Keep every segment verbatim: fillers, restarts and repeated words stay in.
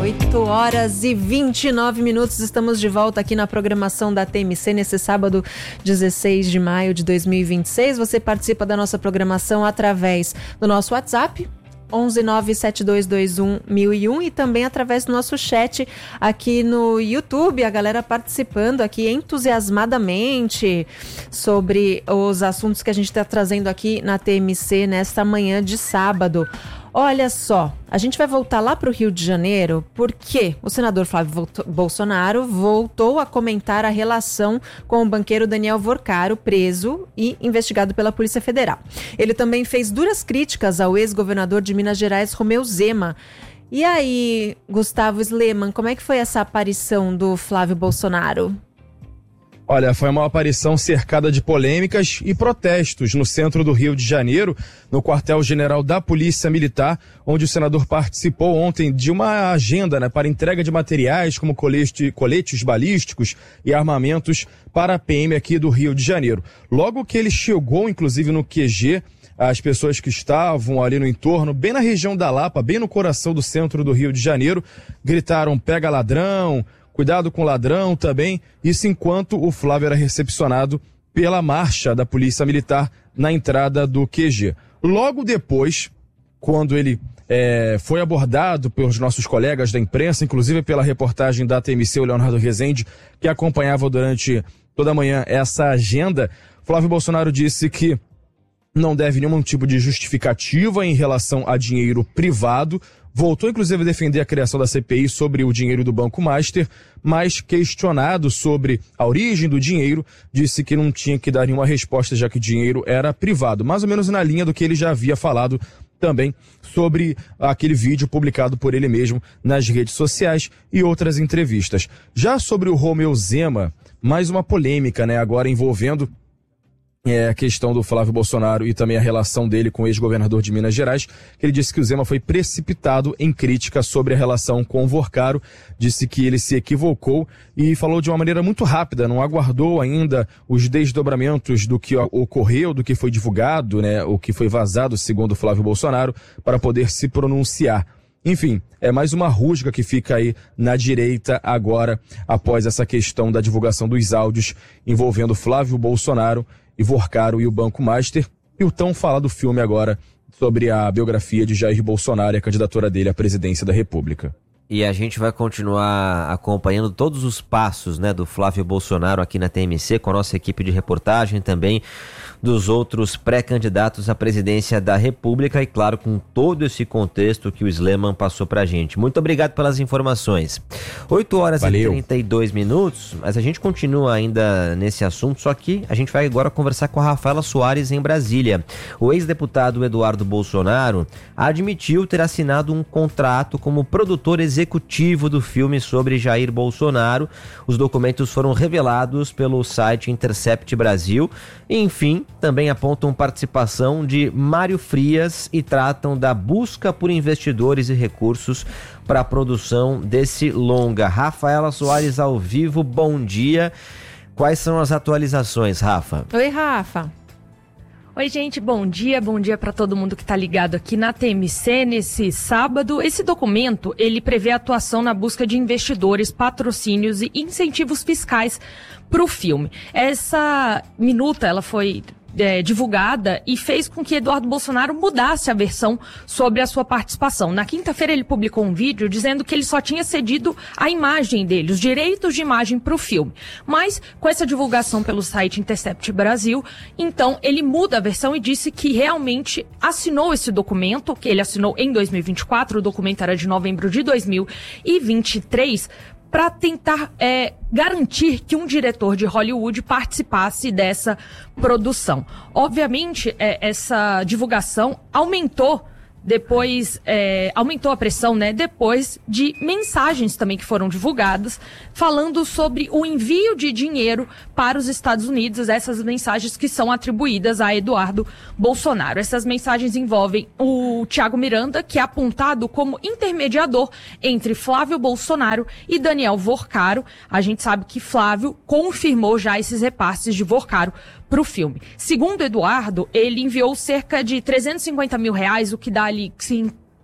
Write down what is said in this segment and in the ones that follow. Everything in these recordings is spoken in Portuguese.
oito horas e vinte e nove minutos, estamos de volta aqui na programação da T M C nesse sábado dezesseis de maio de dois mil e vinte e seis. Você participa da nossa programação através do nosso WhatsApp onze nove sete dois dois um mil e um e também através do nosso chat aqui no YouTube, a galera participando aqui entusiasmadamente sobre os assuntos que a gente está trazendo aqui na T M C nesta manhã de sábado. Olha só, a gente vai voltar lá para o Rio de Janeiro porque o senador Flávio Bolsonaro voltou a comentar a relação com o banqueiro Daniel Vorcaro, preso e investigado pela Polícia Federal. Ele também fez duras críticas ao ex-governador de Minas Gerais, Romeu Zema. E aí, Gustavo Sleman, como é que foi essa aparição do Flávio Bolsonaro? Olha, foi uma aparição cercada de polêmicas e protestos no centro do Rio de Janeiro, no quartel-general da Polícia Militar, onde o senador participou ontem de uma agenda, né, para entrega de materiais como colete, coletes balísticos e armamentos para a P M aqui do Rio de Janeiro. Logo que ele chegou, inclusive no Q G, as pessoas que estavam ali no entorno, bem na região da Lapa, bem no coração do centro do Rio de Janeiro, gritaram "pega ladrão", "cuidado com ladrão" também, isso enquanto o Flávio era recepcionado pela marcha da Polícia Militar na entrada do Q G. Logo depois, quando ele é, foi abordado pelos nossos colegas da imprensa, inclusive pela reportagem da T M C, o Leonardo Rezende, que acompanhava durante toda a manhã essa agenda, Flávio Bolsonaro disse que não deve nenhum tipo de justificativa em relação a dinheiro privado. Voltou, inclusive, a defender a criação da C P I sobre o dinheiro do Banco Master, mas questionado sobre a origem do dinheiro, disse que não tinha que dar nenhuma resposta, já que o dinheiro era privado. Mais ou menos na linha do que ele já havia falado também sobre aquele vídeo publicado por ele mesmo nas redes sociais e outras entrevistas. Já sobre o Romeu Zema, mais uma polêmica, né, agora envolvendo É a questão do Flávio Bolsonaro e também a relação dele com o ex-governador de Minas Gerais, que ele disse que o Zema foi precipitado em crítica sobre a relação com o Vorcaro, disse que ele se equivocou e falou de uma maneira muito rápida, não aguardou ainda os desdobramentos do que ocorreu, do que foi divulgado, né, o que foi vazado, segundo o Flávio Bolsonaro, para poder se pronunciar. Enfim, é mais uma rusga que fica aí na direita agora, após essa questão da divulgação dos áudios envolvendo Flávio Bolsonaro e Vorcaro e o Banco Master, e o tão falado filme agora sobre a biografia de Jair Bolsonaro e a candidatura dele à presidência da República. E a gente vai continuar acompanhando todos os passos, né, do Flávio Bolsonaro aqui na T M C, com a nossa equipe de reportagem, também dos outros pré-candidatos à presidência da República e, claro, com todo esse contexto que o Sleman passou pra gente. Muito obrigado pelas informações. oito horas Valeu. e trinta e dois minutos, mas a gente continua ainda nesse assunto, só que a gente vai agora conversar com a Rafaela Soares em Brasília. O ex-deputado Eduardo Bolsonaro admitiu ter assinado um contrato como produtor executivo do filme sobre Jair Bolsonaro. Os documentos foram revelados pelo site Intercept Brasil e, enfim, também apontam participação de Mário Frias e tratam da busca por investidores e recursos para a produção desse longa. Rafaela Soares ao vivo, bom dia. Quais são as atualizações, Rafa? Oi, Rafa. Oi, gente, bom dia, bom dia para todo mundo que está ligado aqui na T M C nesse sábado. Esse documento, ele prevê a atuação na busca de investidores, patrocínios e incentivos fiscais para o filme. Essa minuta, ela foi É, divulgada e fez com que Eduardo Bolsonaro mudasse a versão sobre a sua participação. Na quinta-feira ele publicou um vídeo dizendo que ele só tinha cedido a imagem dele, os direitos de imagem para o filme. Mas com essa divulgação pelo site Intercept Brasil, então ele muda a versão e disse que realmente assinou esse documento, que ele assinou em dois mil e vinte e quatro, o documento era de novembro de dois mil e vinte e três, para tentar é, garantir que um diretor de Hollywood participasse dessa produção. Obviamente, é, essa divulgação aumentou depois, é, aumentou a pressão, né, depois de mensagens também que foram divulgadas, falando sobre o envio de dinheiro para os Estados Unidos, essas mensagens que são atribuídas a Eduardo Bolsonaro. Essas mensagens envolvem o Thiago Miranda, que é apontado como intermediador entre Flávio Bolsonaro e Daniel Vorcaro. A gente sabe que Flávio confirmou já esses repasses de Vorcaro para o filme. Segundo Eduardo, ele enviou cerca de trezentos e cinquenta mil reais, o que dá ali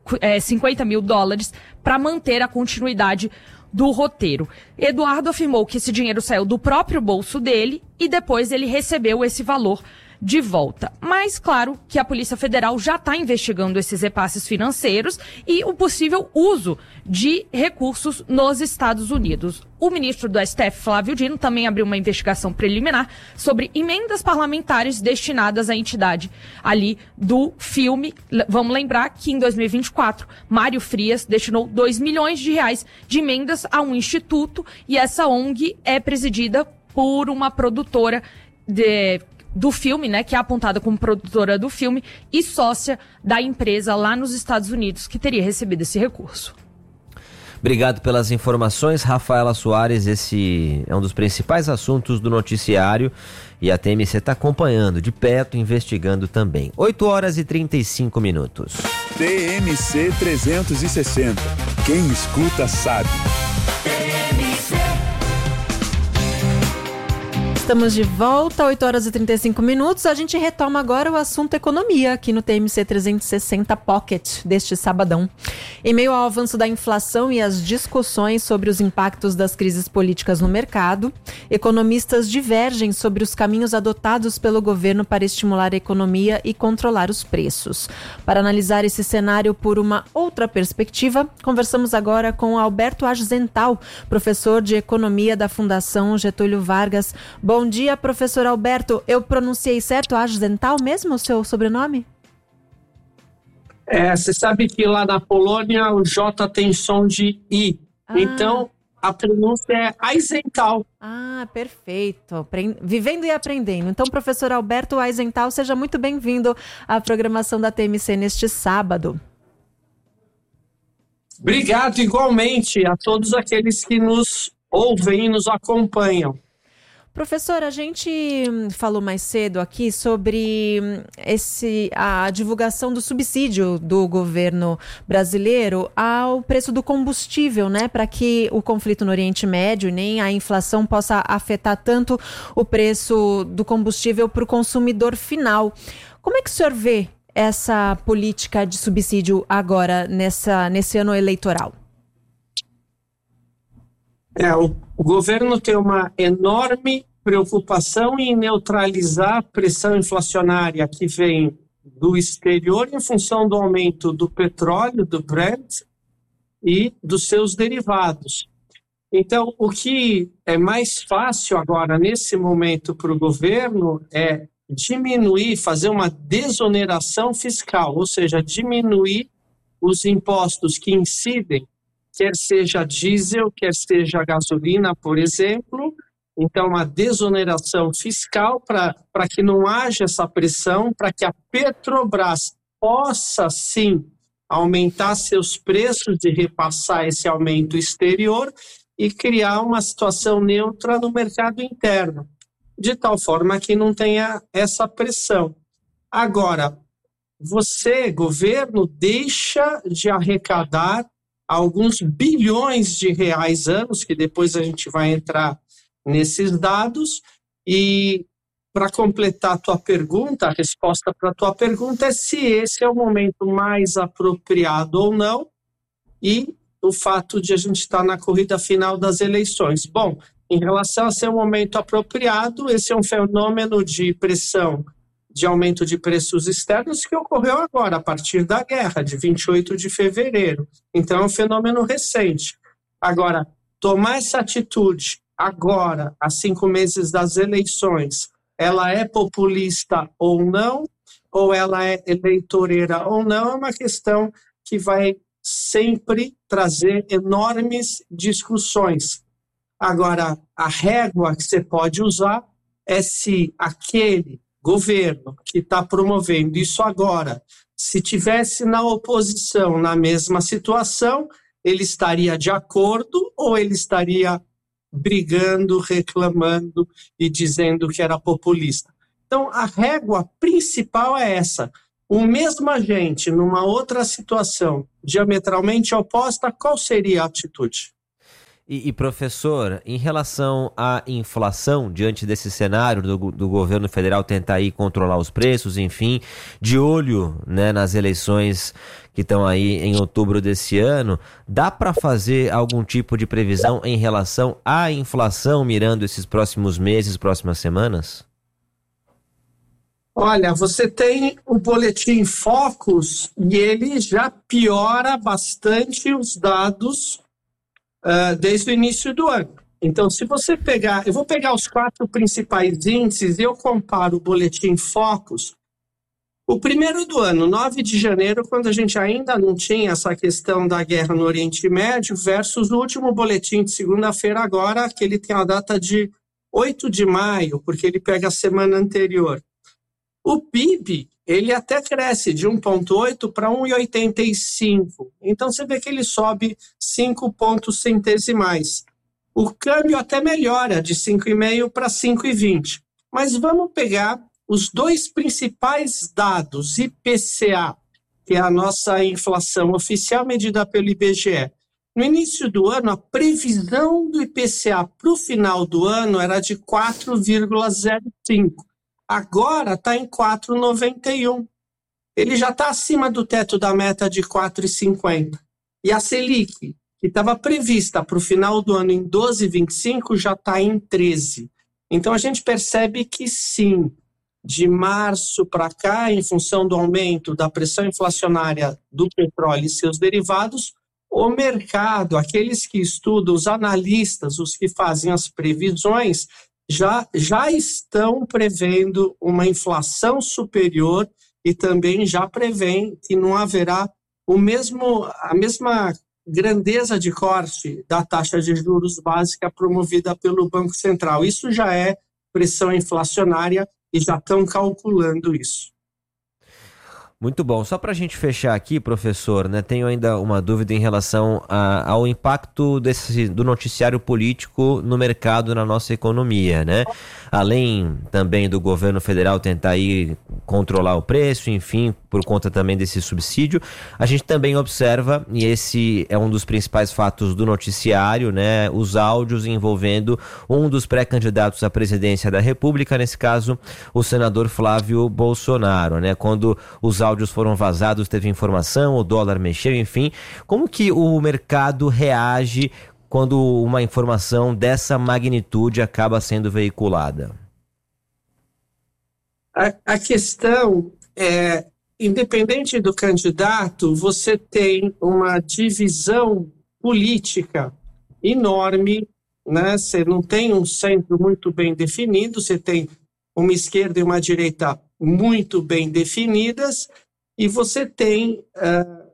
é, cinquenta mil dólares para manter a continuidade do roteiro. Eduardo afirmou que esse dinheiro saiu do próprio bolso dele e depois ele recebeu esse valor de volta. Mas, claro, que a Polícia Federal já está investigando esses repasses financeiros e o possível uso de recursos nos Estados Unidos. O ministro do S T F, Flávio Dino, também abriu uma investigação preliminar sobre emendas parlamentares destinadas à entidade ali do filme. Vamos lembrar que em dois mil e vinte e quatro, Mário Frias destinou dois milhões de reais de emendas a um instituto e essa O N G é presidida por uma produtora de... do filme, né, que é apontada como produtora do filme e sócia da empresa lá nos Estados Unidos que teria recebido esse recurso. Obrigado pelas informações, Rafaela Soares. Esse é um dos principais assuntos do noticiário e a T M C está acompanhando de perto, investigando também. oito horas e trinta e cinco minutos. T M C trezentos e sessenta. Quem escuta sabe. Estamos de volta, oito horas e trinta e cinco minutos. A gente retoma agora o assunto economia aqui no T M C trezentos e sessenta Pocket deste sabadão. Em meio ao avanço da inflação e as discussões sobre os impactos das crises políticas no mercado, economistas divergem sobre os caminhos adotados pelo governo para estimular a economia e controlar os preços. Para analisar esse cenário por uma outra perspectiva, conversamos agora com Alberto Argental, professor de economia da Fundação Getúlio Vargas. Bom dia, professor Alberto. Eu pronunciei certo, Argental mesmo, o seu sobrenome? É, você sabe que lá na Polônia o J tem som de I. Ah. Então, a pronúncia é Eisenthal. Ah, perfeito. Vivendo e aprendendo. Então, professor Alberto Eisenthal, seja muito bem-vindo à programação da T M C neste sábado. Obrigado igualmente a todos aqueles que nos ouvem e nos acompanham. Professor, a gente falou mais cedo aqui sobre esse, a divulgação do subsídio do governo brasileiro ao preço do combustível, né? Para que o conflito no Oriente Médio nem a inflação possa afetar tanto o preço do combustível para o consumidor final. Como é que o senhor vê essa política de subsídio agora, nessa, nesse ano eleitoral? É, o, o governo tem uma enorme preocupação em neutralizar a pressão inflacionária que vem do exterior em função do aumento do petróleo, do Brent e dos seus derivados. Então, o que é mais fácil agora, nesse momento, para o governo é diminuir, fazer uma desoneração fiscal, ou seja, diminuir os impostos que incidem, quer seja diesel, quer seja gasolina, por exemplo. Então, uma desoneração fiscal para para que não haja essa pressão, para que a Petrobras possa, sim, aumentar seus preços e repassar esse aumento exterior e criar uma situação neutra no mercado interno, de tal forma que não tenha essa pressão. Agora, você, governo, deixa de arrecadar alguns bilhões de reais anos, que depois a gente vai entrar nesses dados, e para completar a tua pergunta, a resposta para a tua pergunta é se esse é o momento mais apropriado ou não, e o fato de a gente estar na corrida final das eleições. Bom, em relação a ser um momento apropriado, esse é um fenômeno de pressão, de aumento de preços externos que ocorreu agora, a partir da guerra, de vinte e oito de fevereiro. Então, é um fenômeno recente. Agora, tomar essa atitude agora, a cinco meses das eleições, ela é populista ou não, ou ela é eleitoreira ou não, é uma questão que vai sempre trazer enormes discussões. Agora, a régua que você pode usar é se aquele governo que está promovendo isso agora, se tivesse na oposição na mesma situação, ele estaria de acordo ou ele estaria brigando, reclamando e dizendo que era populista. Então, a régua principal é essa. O mesmo agente, numa outra situação diametralmente oposta, qual seria a atitude? E, e, professor, em relação à inflação, diante desse cenário do, do governo federal tentar aí controlar os preços, enfim, de olho, né, nas eleições que estão aí em outubro desse ano, dá para fazer algum tipo de previsão em relação à inflação mirando esses próximos meses, próximas semanas? Olha, você tem o boletim Focus e ele já piora bastante os dados Uh, desde o início do ano. Então, se você pegar, eu vou pegar os quatro principais índices e eu comparo o boletim Focus. O primeiro do ano, nove de janeiro, quando a gente ainda não tinha essa questão da guerra no Oriente Médio, versus o último boletim de segunda-feira agora, que ele tem a data de oito de maio, porque ele pega a semana anterior. O P I B, ele até cresce de um vírgula oito para um vírgula oitenta e cinco. Então, você vê que ele sobe cinco pontos centesimais. O câmbio até melhora de cinco vírgula cinco para cinco vírgula vinte. Mas vamos pegar os dois principais dados, I P C A, que é a nossa inflação oficial medida pelo I B G E. No início do ano, a previsão do I P C A para o final do ano era de quatro vírgula zero cinco. Agora está em quatro vírgula noventa e um. Ele já está acima do teto da meta de quatro vírgula cinquenta. E a Selic, que estava prevista para o final do ano em doze vírgula vinte e cinco, já está em treze. Então a gente percebe que sim, de março para cá, em função do aumento da pressão inflacionária do petróleo e seus derivados, o mercado, aqueles que estudam, os analistas, os que fazem as previsões, Já, já estão prevendo uma inflação superior e também já prevêem que não haverá o mesmo, a mesma grandeza de corte da taxa de juros básica promovida pelo Banco Central. Isso já é pressão inflacionária e já estão calculando isso. Muito bom. Só para a gente fechar aqui, professor, né, tenho ainda uma dúvida em relação a, ao impacto desse, do noticiário político no mercado, na nossa economia, né? Além também do governo federal tentar aí controlar o preço, enfim, por conta também desse subsídio, a gente também observa, e esse é um dos principais fatos do noticiário, né, os áudios envolvendo um dos pré-candidatos à presidência da República, nesse caso, o senador Flávio Bolsonaro, né? Quando os áudios áudios foram vazados, teve informação, o dólar mexeu, enfim. Como que o mercado reage quando uma informação dessa magnitude acaba sendo veiculada? A, a questão é, independente do candidato, você tem uma divisão política enorme, né? Você não tem um centro muito bem definido, você tem uma esquerda e uma direita muito bem definidas, e você tem uh,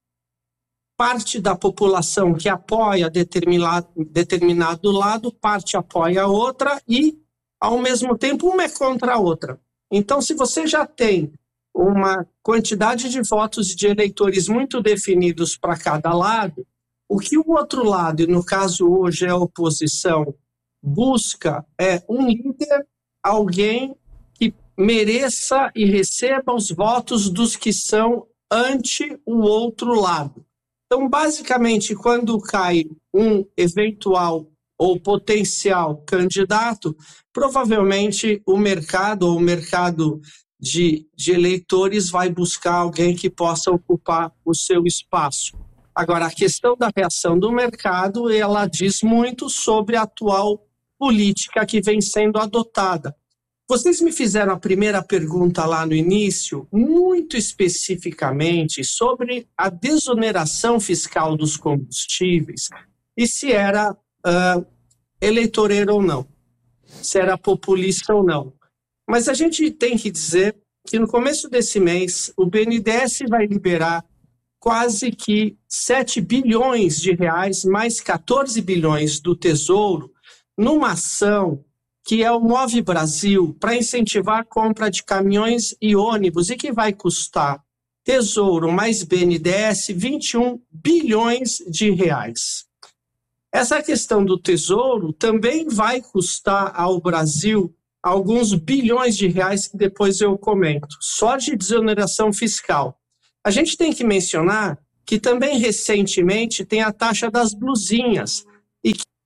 parte da população que apoia determinado, determinado lado, parte apoia a outra, e, ao mesmo tempo, uma é contra a outra. Então, se você já tem uma quantidade de votos de eleitores muito definidos para cada lado, o que o outro lado, e no caso hoje é a oposição, busca é um líder, alguém que mereça e receba os votos dos que são ante o outro lado. Então, basicamente, quando cai um eventual ou potencial candidato, provavelmente o mercado ou o mercado de, de eleitores vai buscar alguém que possa ocupar o seu espaço. Agora, a questão da reação do mercado, ela diz muito sobre a atual política que vem sendo adotada. Vocês me fizeram a primeira pergunta lá no início, muito especificamente sobre a desoneração fiscal dos combustíveis e se era uh, eleitoreiro ou não, se era populista ou não. Mas a gente tem que dizer que no começo desse mês o B N D E S vai liberar quase que sete bilhões de reais, mais quatorze bilhões do Tesouro, numa ação que é o Move Brasil, para incentivar a compra de caminhões e ônibus, e que vai custar Tesouro mais B N D E S vinte e um bilhões de reais. Essa questão do Tesouro também vai custar ao Brasil alguns bilhões de reais, que depois eu comento, só de desoneração fiscal. A gente tem que mencionar que também recentemente tem a taxa das blusinhas, e que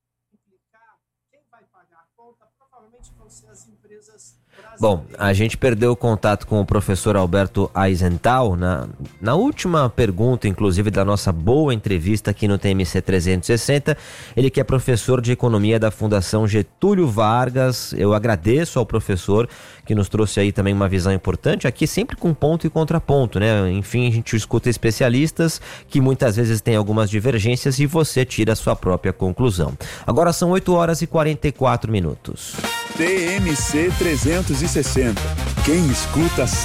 Bom, a gente perdeu o contato com o professor Alberto Aizenthal na, na última pergunta, inclusive, da nossa boa entrevista aqui no T M C trezentos e sessenta. Ele que é professor de Economia da Fundação Getúlio Vargas. Eu agradeço ao professor que nos trouxe aí também uma visão importante, aqui sempre com ponto e contraponto, né? Enfim, a gente escuta especialistas que muitas vezes têm algumas divergências e você tira a sua própria conclusão. Agora são oito horas e quarenta e quatro minutos. T M C trezentos e sessenta. Quem escuta